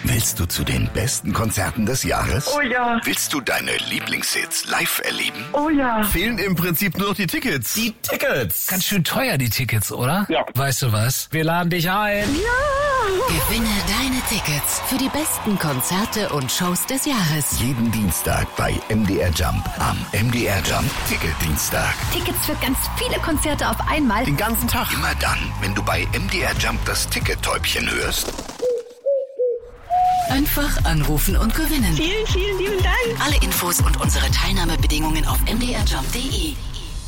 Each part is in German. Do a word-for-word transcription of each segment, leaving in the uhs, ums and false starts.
Willst du zu den besten Konzerten des Jahres? Oh ja. Willst du deine Lieblingshits live erleben? Oh ja. Fehlen im Prinzip nur noch die Tickets. Die Tickets. Ganz schön teuer, die Tickets, oder? Ja. Weißt du was? Wir laden dich ein. Ja. Gewinne deine Tickets für die besten Konzerte und Shows des Jahres. Jeden Dienstag bei M D R Jump am M D R Jump Ticket-Dienstag. Tickets für ganz viele Konzerte auf einmal. Den ganzen Tag. Immer dann, wenn du bei M D R Jump das Ticket-Täubchen hörst. Einfach anrufen und gewinnen. Vielen, vielen lieben Dank. Alle Infos und unsere Teilnahmebedingungen auf m d r jump punkt d e.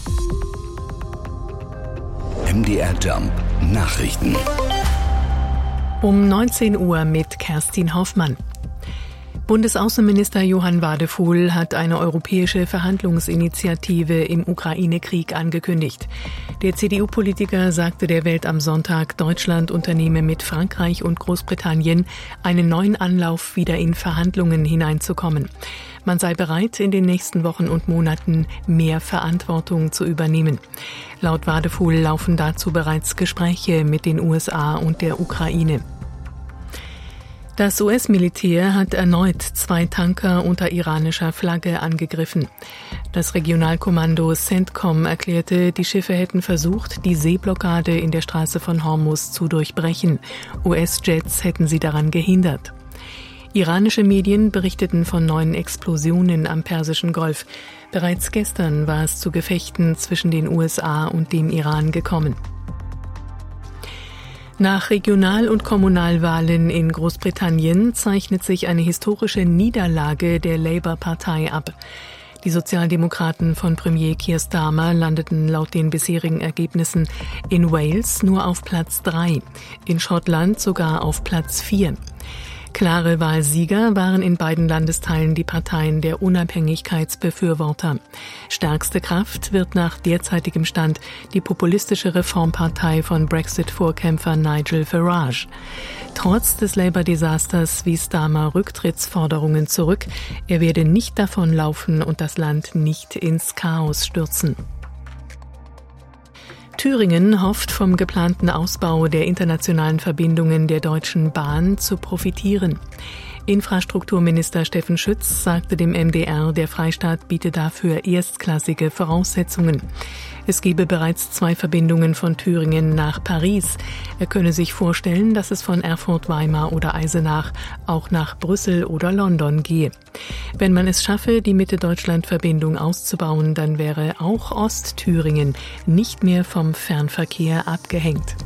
M D R Jump Nachrichten. Um neunzehn Uhr mit Kerstin Hoffmann. Bundesaußenminister Johann Wadephul hat eine europäische Verhandlungsinitiative im Ukraine-Krieg angekündigt. Der C D U-Politiker sagte der Welt am Sonntag, Deutschland unternehme mit Frankreich und Großbritannien einen neuen Anlauf, wieder in Verhandlungen hineinzukommen. Man sei bereit, in den nächsten Wochen und Monaten mehr Verantwortung zu übernehmen. Laut Wadephul laufen dazu bereits Gespräche mit den U S A und der Ukraine. Das U S-Militär hat erneut zwei Tanker unter iranischer Flagge angegriffen. Das Regionalkommando CENTCOM erklärte, die Schiffe hätten versucht, die Seeblockade in der Straße von Hormuz zu durchbrechen. U S-Jets hätten sie daran gehindert. Iranische Medien berichteten von neuen Explosionen am Persischen Golf. Bereits gestern war es zu Gefechten zwischen den U S A und dem Iran gekommen. Nach Regional- und Kommunalwahlen in Großbritannien zeichnet sich eine historische Niederlage der Labour-Partei ab. Die Sozialdemokraten von Premier Keir Starmer landeten laut den bisherigen Ergebnissen in Wales nur auf Platz drei, in Schottland sogar auf Platz vier. Klare Wahlsieger waren in beiden Landesteilen die Parteien der Unabhängigkeitsbefürworter. Stärkste Kraft wird nach derzeitigem Stand die populistische Reformpartei von Brexit-Vorkämpfer Nigel Farage. Trotz des Labour-Desasters wies Starmer Rücktrittsforderungen zurück. Er werde nicht davonlaufen und das Land nicht ins Chaos stürzen. Thüringen hofft, vom geplanten Ausbau der internationalen Verbindungen der Deutschen Bahn zu profitieren. Infrastrukturminister Steffen Schütz sagte dem M D R, der Freistaat biete dafür erstklassige Voraussetzungen. Es gebe bereits zwei Verbindungen von Thüringen nach Paris. Er könne sich vorstellen, dass es von Erfurt, Weimar oder Eisenach auch nach Brüssel oder London gehe. Wenn man es schaffe, die Mitte-Deutschland-Verbindung auszubauen, dann wäre auch Ostthüringen nicht mehr vom Fernverkehr abgehängt.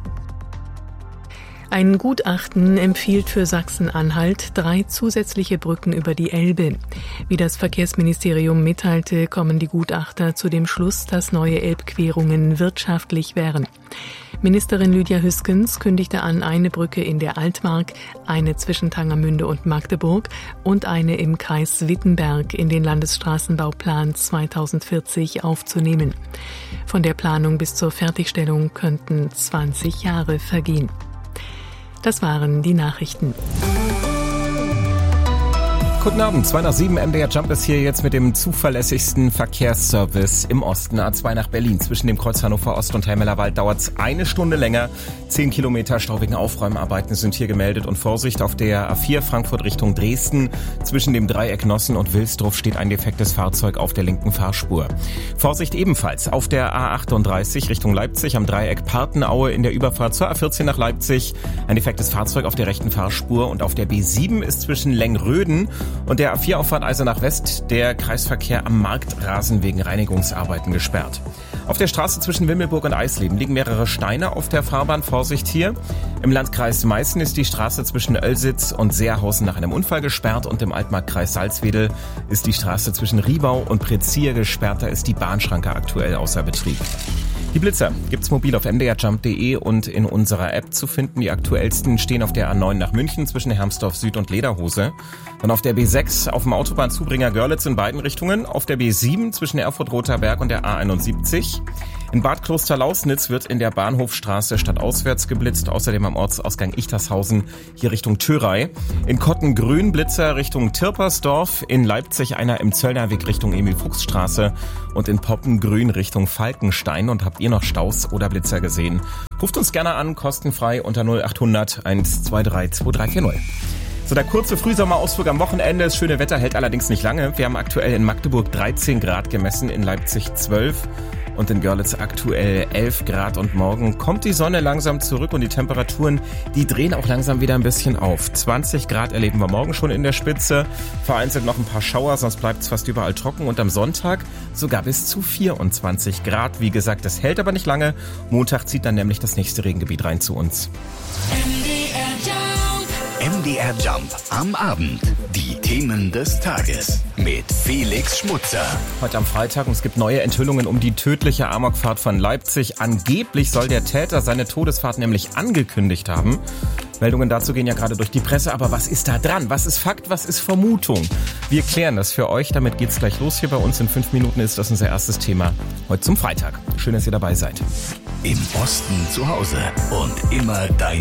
Ein Gutachten empfiehlt für Sachsen-Anhalt drei zusätzliche Brücken über die Elbe. Wie das Verkehrsministerium mitteilte, kommen die Gutachter zu dem Schluss, dass neue Elbquerungen wirtschaftlich wären. Ministerin Lydia Hüskens kündigte an, eine Brücke in der Altmark, eine zwischen Tangermünde und Magdeburg und eine im Kreis Wittenberg in den Landesstraßenbauplan zweitausendvierzig aufzunehmen. Von der Planung bis zur Fertigstellung könnten zwanzig Jahre vergehen. Das waren die Nachrichten. Guten Abend, zwei nach sieben, M D R Jump ist hier jetzt mit dem zuverlässigsten Verkehrsservice im Osten. A zwei nach Berlin. Zwischen dem Kreuz Hannover Ost und Helmelerwald dauert es eine Stunde länger. Zehn Kilometer Stau wegen Aufräumarbeiten sind hier gemeldet. Und Vorsicht, auf der A vier Frankfurt Richtung Dresden. Zwischen dem Dreieck Nossen und Wilsdruff steht ein defektes Fahrzeug auf der linken Fahrspur. Vorsicht ebenfalls auf der A achtunddreißig Richtung Leipzig am Dreieck Partenaue in der Überfahrt zur A vierzehn nach Leipzig. Ein defektes Fahrzeug auf der rechten Fahrspur. Und auf der B sieben ist zwischen Lengröden und der A vier Auffahrt Eisenach West der Kreisverkehr am Marktrasen wegen Reinigungsarbeiten gesperrt. Auf der Straße zwischen Wimmelburg und Eisleben liegen mehrere Steine auf der Fahrbahn. Vorsicht hier. Im Landkreis Meißen ist die Straße zwischen Oelsitz und Seerhausen nach einem Unfall gesperrt und im Altmarktkreis Salzwedel ist die Straße zwischen Riebau und Prezier gesperrt. Da ist die Bahnschranke aktuell außer Betrieb. Die Blitzer gibt's mobil auf m d r jump punkt d e und in unserer App zu finden. Die aktuellsten stehen auf der A neun nach München zwischen Hermsdorf Süd und Lederhose. Dann auf der B sechs auf dem Autobahnzubringer Görlitz in beiden Richtungen. Auf der B sieben zwischen Erfurt-Roter Berg und der A einundsiebzig. In Bad Klosterlausnitz wird in der Bahnhofstraße stadtauswärts geblitzt. Außerdem am Ortsausgang Ichtershausen hier Richtung Thürey. In Kottengrün Blitzer Richtung Tirpersdorf. In Leipzig einer im Zöllnerweg Richtung Emil-Fuchs-Straße. Und in Poppengrün Richtung Falkenstein. Und habt ihr noch Staus oder Blitzer gesehen? Ruft uns gerne an, kostenfrei unter null acht hundert eins zwei drei zwei drei vier null. So, der kurze Frühsommerausflug am Wochenende. Das schöne Wetter hält allerdings nicht lange. Wir haben aktuell in Magdeburg dreizehn Grad gemessen, in Leipzig zwölf und in Görlitz aktuell elf Grad. Und morgen kommt die Sonne langsam zurück und die Temperaturen, die drehen auch langsam wieder ein bisschen auf. zwanzig Grad erleben wir morgen schon in der Spitze. Vereinzelt noch ein paar Schauer, sonst bleibt es fast überall trocken. Und am Sonntag sogar bis zu vierundzwanzig Grad. Wie gesagt, das hält aber nicht lange. Montag zieht dann nämlich das nächste Regengebiet rein zu uns. M D R Jump am Abend. Die Themen des Tages mit Felix Schmutzer. Heute am Freitag und es gibt neue Enthüllungen um die tödliche Amokfahrt von Leipzig. Angeblich soll der Täter seine Todesfahrt nämlich angekündigt haben. Meldungen dazu gehen ja gerade durch die Presse, aber was ist da dran? Was ist Fakt, was ist Vermutung? Wir klären das für euch, damit geht's gleich los hier bei uns. In fünf Minuten ist das unser erstes Thema heute zum Freitag. Schön, dass ihr dabei seid. Im Osten zu Hause und immer dein